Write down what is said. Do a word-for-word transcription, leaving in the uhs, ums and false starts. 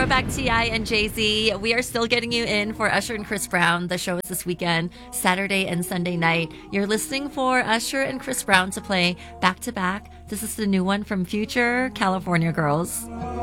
Throwback T I and Jay-Z. We are still getting you in for Usher and Chris Brown. The show is this weekend, Saturday and Sunday night. You're listening for Usher and Chris Brown to play back to back. This is the new one from Future, California Girls.